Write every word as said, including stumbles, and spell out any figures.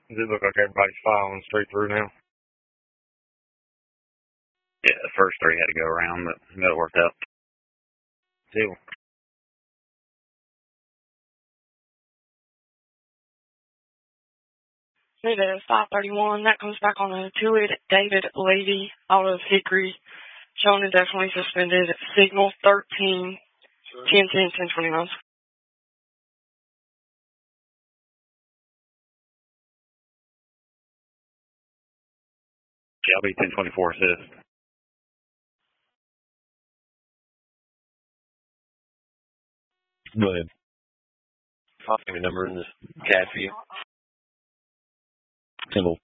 Does it look like everybody's following straight through now? Yeah, the first three had to go around, but we got it worked out. Deal. It is five thirty-one. That comes back on a two-lead David Levy out of Hickory. Shown indefinitely suspended. Signal thirteen, ten ten, ten twenty-nine. Yeah, I'll be ten twenty-four assist. Go ahead. I'll give me a number in this C A D for you. Symbol.